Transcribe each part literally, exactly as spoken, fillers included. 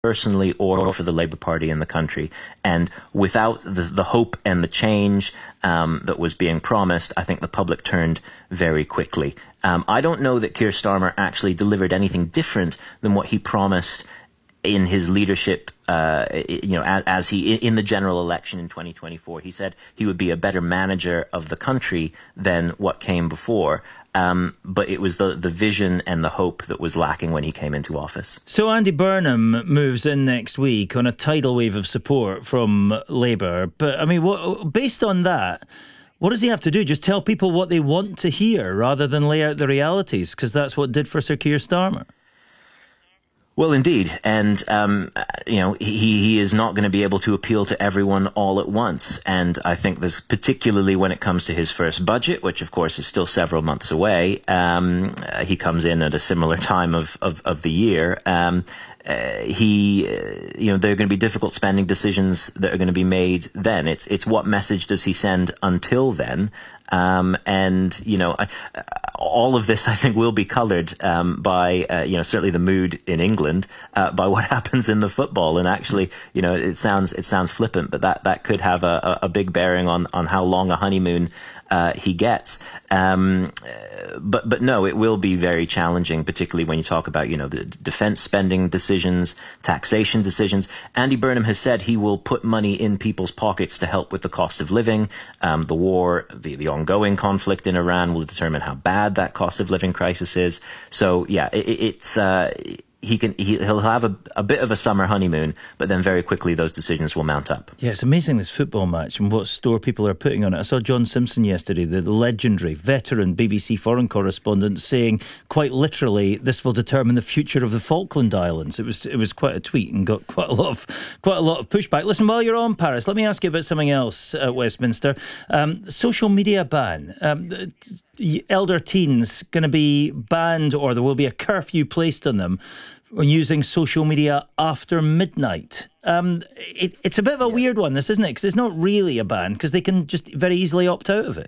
personally or for the Labour Party in the country. And without the, the hope and the change um, that was being promised, I think the public turned very quickly. Um, I don't know that Keir Starmer actually delivered anything different than what he promised in his leadership, uh, you know, as, as he, in the general election in twenty twenty-four, he said he would be a better manager of the country than what came before. Um, but it was the, the vision and the hope that was lacking when he came into office. So Andy Burnham moves in next week on a tidal wave of support from Labour. But, I mean, what, based on that, what does he have to do? Just tell people what they want to hear rather than lay out the realities? Because that's what did for Sir Keir Starmer. Well, indeed. And, um, you know, he, he is not going to be able to appeal to everyone all at once. And I think there's particularly when it comes to his first budget, which, of course, is still several months away. Um, uh, he comes in at a similar time of, of, of the year. Um, uh, he, uh, you know, there are going to be difficult spending decisions that are going to be made then. It's, it's what message does he send until then? Um, and, you know, uh, all of this, I think, will be coloured um, by, uh, you know, certainly the mood in England, uh, by what happens in the football. And actually, you know, it sounds it sounds flippant, but that, that could have a, a big bearing on, on how long a honeymoon uh, he gets. Um, but but no, it will be very challenging, particularly when you talk about, you know, the defence spending decisions, taxation decisions. Andy Burnham has said he will put money in people's pockets to help with the cost of living. Um, the war, the, the ongoing conflict in Iran will determine how bad that cost of living crisis is. So, yeah, it, it's... Uh, He can he, he'll have a, a bit of a summer honeymoon, but then very quickly those decisions will mount up. Yeah, it's amazing, this football match and what store people are putting on it. I saw John Simpson yesterday, the legendary veteran B B C foreign correspondent, saying quite literally this will determine the future of the Falkland Islands. It was it was quite a tweet and got quite a lot of quite a lot of pushback. Listen, while you're on, Paris, let me ask you about something else at Westminster. Um, social media ban. Um, elder teens going to be banned, or there will be a curfew placed on them when using social media after midnight. Um, it, it's a bit of a yeah. weird one, this, isn't it? Because it's not really a ban, because they can just very easily opt out of it.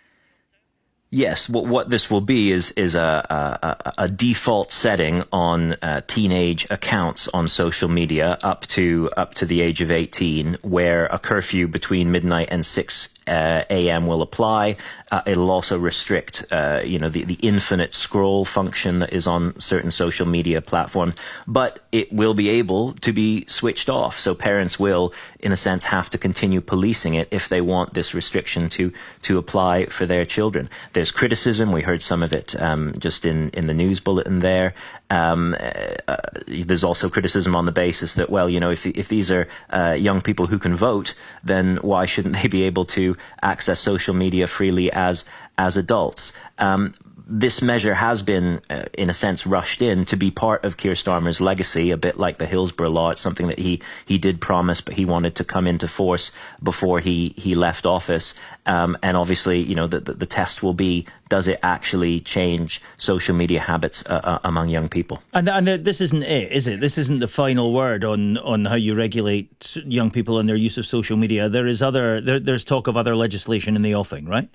Yes, what, what this will be is is a, a, a default setting on uh, teenage accounts on social media up to up to the age of eighteen, where a curfew between midnight and six uh, a m will apply. Uh, it'll also restrict, uh, you know, the, the infinite scroll function that is on certain social media platforms, but it will be able to be switched off. So parents will, in a sense, have to continue policing it if they want this restriction to to apply for their children. There's criticism. We heard some of it um, just in, in the news bulletin there. Um, uh, there's also criticism on the basis that, well, you know, if if these are uh, young people who can vote, then why shouldn't they be able to access social media freely as as adults? Um, This measure has been, uh, in a sense, rushed in to be part of Keir Starmer's legacy, a bit like the Hillsborough Law. It's something that he he did promise, but he wanted to come into force before he, he left office. Um, and obviously, you know, the, the, the test will be, does it actually change social media habits uh, uh, among young people? And, and this isn't it, is it? This isn't the final word on, on how you regulate young people and their use of social media. There is other, there, there's talk of other legislation in the offing, right?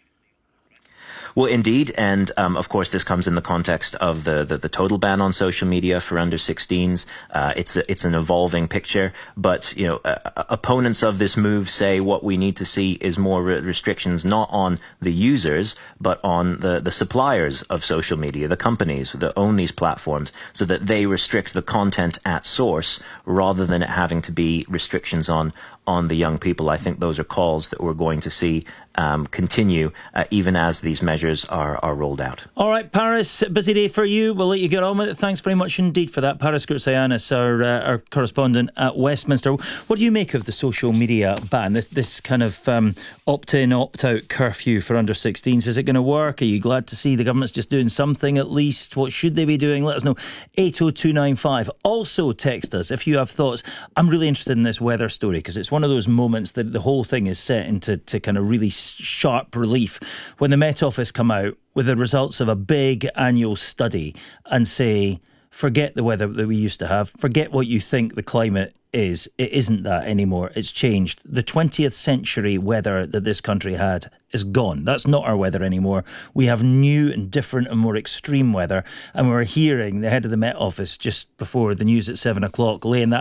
Well, indeed. And, um, of course, this comes in the context of the, the, the total ban on social media for under sixteens. Uh, it's a, it's an evolving picture. But, you know, uh, opponents of this move say what we need to see is more re- restrictions, not on the users, but on the, the suppliers of social media, the companies that own these platforms, so that they restrict the content at source rather than it having to be restrictions on on the young people. I think those are calls that we're going to see um, continue uh, even as these measures are, are rolled out. All right, Paris, busy day for you. We'll let you get on with it. Thanks very much indeed for that. Paris Gurtsayanis, our, uh, our correspondent at Westminster. What do you make of the social media ban, this this kind of um, opt-in, opt-out curfew for under sixteens? Is it going to work? Are you glad to see the government's just doing something at least? What should they be doing? Let us know. eight oh two nine five. Also text us if you have thoughts. I'm really interested in this weather story because it's one of those moments that the whole thing is set into to kind of really sharp relief when the Met Office come out with the results of a big annual study and say, forget the weather that we used to have, forget what you think the climate is. It isn't that anymore. It's changed. The twentieth century weather that this country had is gone. That's not our weather anymore. We have new and different and more extreme weather. And we're hearing the head of the Met Office just before the news at seven o'clock laying that